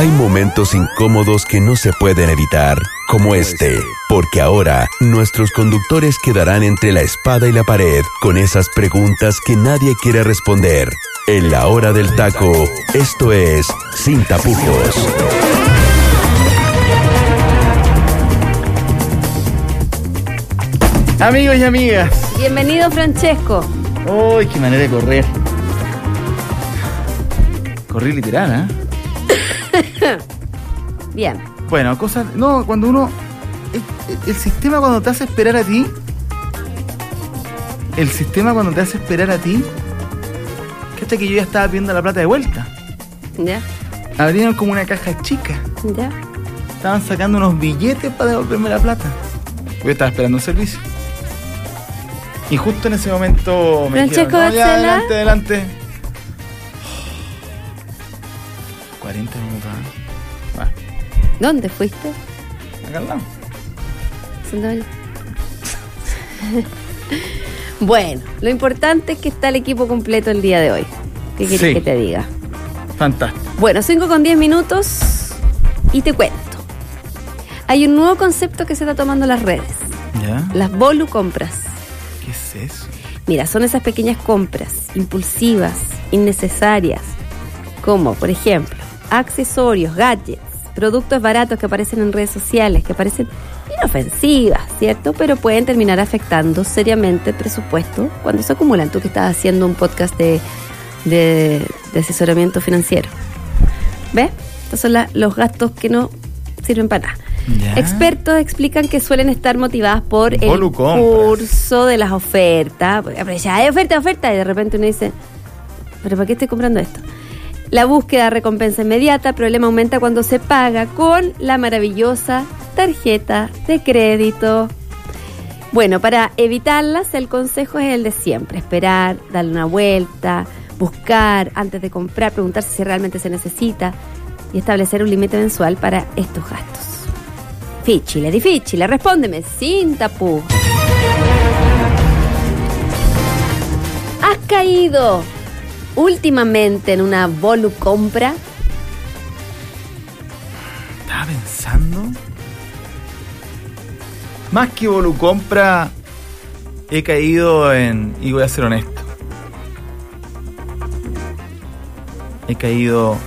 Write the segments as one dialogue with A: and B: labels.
A: Hay momentos incómodos que no se pueden evitar, como este, porque ahora nuestros conductores quedarán entre la espada y la pared con esas preguntas que nadie quiere responder. En la hora del taco, esto es Sin Tapujos.
B: Amigos y amigas.
C: Bienvenido, Francesco.
B: ¡Uy, qué manera de correr! Corrí literal, ¿eh?
C: Bien.
B: Bueno, cosas... No, cuando uno... El sistema cuando te hace esperar a ti... El sistema cuando te hace esperar a ti... Hasta que yo ya estaba pidiendo la plata de vuelta.
C: Ya.
B: Abrieron como una caja chica.
C: Ya.
B: Estaban sacando unos billetes para devolverme la plata. Yo estaba esperando un servicio. Y justo en ese momento me
C: Francesco
B: dijeron, no, ya,
C: Batzela.
B: adelante. 40 minutos, ¿eh? Va,
C: ¿Dónde fuiste?
B: acá al lado.
C: Sandoval. Bueno, lo importante es que está el equipo completo el día de hoy. ¿Qué quieres que te diga?
B: Fantástico.
C: Bueno, 5:10 y te cuento. Hay un nuevo concepto que se está tomando en las redes.
B: ¿Ya?
C: Las volucompras.
B: ¿Qué es eso?
C: Mira, son esas pequeñas compras impulsivas, innecesarias, como, por ejemplo, accesorios, gadgets, productos baratos que aparecen en redes sociales, que parecen inofensivas, ¿cierto? Pero pueden terminar afectando seriamente el presupuesto cuando se acumulan. Tú que estás haciendo un podcast de asesoramiento financiero. ¿Ves? Estos son los gastos que no sirven para nada.
B: ¿Ya?
C: Expertos explican que suelen estar motivadas por el
B: Volucompras.
C: curso de las ofertas. Ya hay oferta, y de repente uno dice, ¿pero para qué estoy comprando esto? La búsqueda de recompensa inmediata. El problema aumenta cuando se paga con la maravillosa tarjeta de crédito. Bueno, para evitarlas, el consejo es el de siempre: esperar, darle una vuelta, buscar antes de comprar, preguntarse si realmente se necesita y establecer un límite mensual para estos gastos. Difficile, respóndeme sin tapujos. ¿Has caído últimamente en una volucompra?
B: Estaba pensando. Más que volucompra, he caído en... Y voy a ser honesto. He caído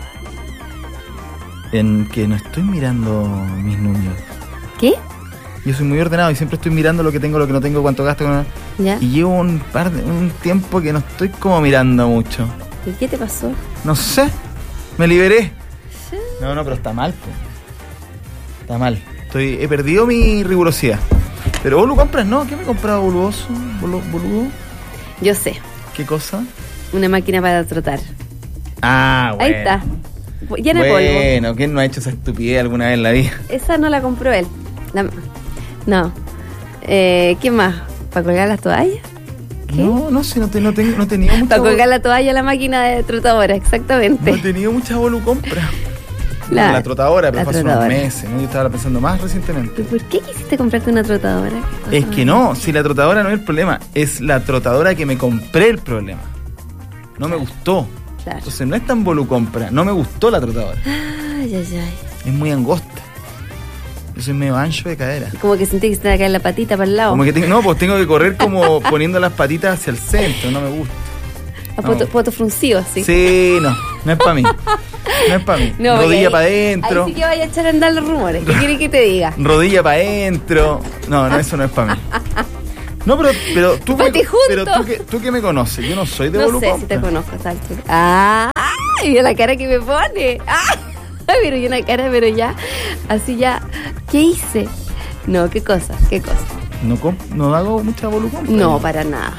B: en que no estoy mirando mis números.
C: ¿Qué?
B: Yo soy muy ordenado y siempre estoy mirando lo que tengo, lo que no tengo, cuánto gasto.
C: ¿Ya?
B: Y llevo un tiempo que no estoy como mirando mucho.
C: ¿Y qué te pasó?
B: No sé, me liberé. No, pero está mal, pues. Está mal. He perdido mi rigurosidad. Pero vos lo compras, ¿no? ¿Qué me he comprado, boludoso? ¿Boludo?
C: Yo sé,
B: ¿Qué cosa?
C: una máquina para trotar.
B: Ah, bueno.
C: Ahí está. Llena de polvo.
B: Bueno, ¿quién no ha hecho esa estupidez alguna vez en la vida?
C: Esa no la compró él. No. ¿Qué más? ¿Para colgar las toallas? ¿Qué?
B: No sé, no tenía mucha...
C: Para colgar la toalla a la máquina de trotadora, exactamente.
B: No he tenido mucha volucompra.
C: La
B: trotadora, pero
C: la
B: pasó
C: trotadora.
B: unos meses, ¿no? Yo estaba pensando más recientemente.
C: ¿Por qué quisiste comprarte una trotadora?
B: Es que no, si la trotadora no es el problema, es la trotadora que me compré el problema. No me gustó.
C: Claro.
B: Entonces no es tan volucompra, no me gustó la trotadora.
C: Ay.
B: Es muy angosta. Yo soy medio ancho de cadera.
C: Como que sentí que se te va a caer la patita para el lado.
B: Como que tengo que correr como poniendo las patitas hacia el centro, no me gusta.
C: A
B: No.
C: poto fruncido, sí.
B: Sí, no es para mí. No es para mí.
C: No,
B: Rodilla
C: ahí-
B: para adentro.
C: Ahí sí que vaya a echar a andar los rumores. ¿Qué quieres que te diga?
B: Rodilla para adentro. No, eso no es para mí. No, pero tú,
C: Pati junto.
B: pero tú que me conoces, yo no soy de
C: No sé
B: volucompra.
C: si te conozco a esta altura. Mira la cara que me pone. Pero y una cara, pero ya, así ya. ¿Qué hice? No, ¿qué cosa?
B: No hago mucha volucompra.
C: No, para nada.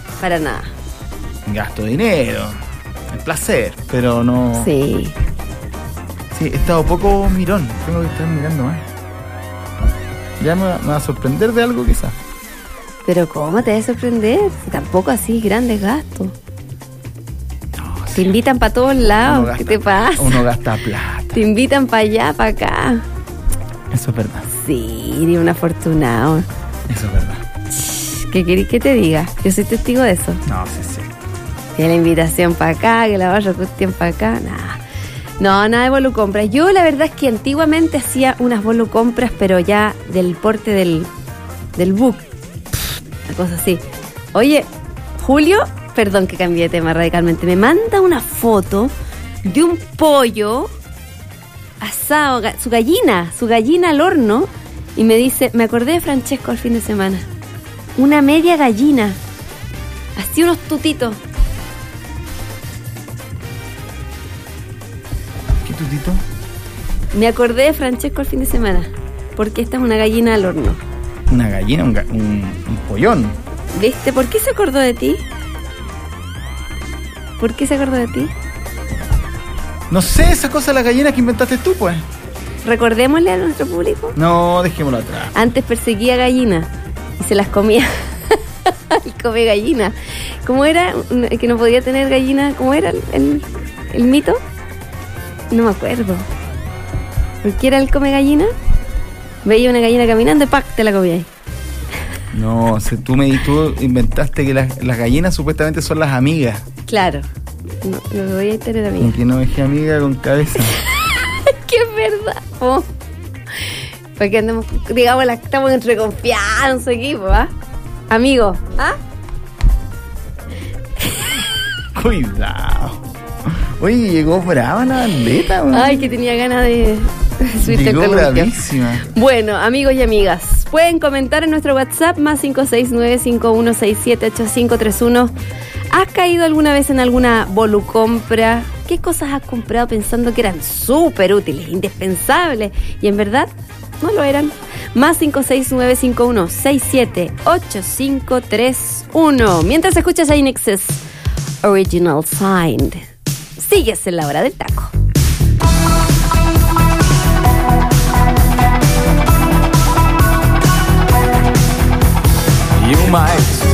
B: Gasto dinero, el placer, pero no.
C: Sí.
B: Sí, he estado poco mirón, tengo que estar mirando más. Ya me va a sorprender de algo quizás.
C: Pero ¿cómo te vas a sorprender? Si tampoco así grandes gastos.
B: No,
C: Te invitan para todos lados.
B: Uno
C: ¿Qué
B: gasta-
C: te pasa?
B: Uno gasta plata.
C: Te invitan para allá, para acá.
B: Eso es verdad.
C: Sí, eres un afortunado.
B: Eso es verdad.
C: ¿Qué querés que te diga? Yo soy testigo de eso.
B: No, sí.
C: Que la invitación para acá, que la vaya cuestión para acá. Nada. No, nada de volucompras. Yo la verdad es que antiguamente hacía unas volucompras, pero ya del porte del book. Una cosa así. Oye, Julio, perdón que cambié de tema radicalmente, me manda una foto de un pollo asado, su gallina al horno, y me dice, me acordé de Francesco el fin de semana. Una media gallina. Así unos tutitos.
B: ¿Qué tutito?
C: Me acordé de Francesco el fin de semana, porque esta es una gallina al horno.
B: Una gallina, un pollón.
C: ¿Viste? ¿Por qué se acordó de ti? ¿Por qué se acordó de ti?
B: No sé, esa cosa de las gallinas que inventaste tú, pues.
C: Recordémosle a nuestro público.
B: No, dejémoslo atrás.
C: Antes perseguía gallinas y se las comía. Y come gallina. ¿Cómo era? Que no podía tener gallina. ¿Cómo era el mito? No me acuerdo. ¿Por qué era el come gallina? Veía una gallina caminando y ¡pac! Te la comía ahí.
B: No, tú inventaste que las gallinas supuestamente son las amigas.
C: Claro. No voy a tener amiga.
B: Aunque no dejé amiga con cabeza.
C: Que es verdad. Oh. Porque andamos, digamos, estamos entre confianza aquí, ¿ah? Amigo, ¿ah?
B: Cuidado. Oye, llegó brava la bandeta, man.
C: Ay, que tenía ganas de subirte al
B: Llegó
C: columpio.
B: bravísima.
C: Bueno, amigos y amigas, pueden comentar en nuestro WhatsApp más 569-5167-8531. ¿Has caído alguna vez en alguna volucompra? ¿Qué cosas has comprado pensando que eran súper útiles, indispensables, y en verdad no lo eran? Más 569-5167-8531. Mientras escuchas a Inex's Original Sign, sigues en la hora del taco.
B: You might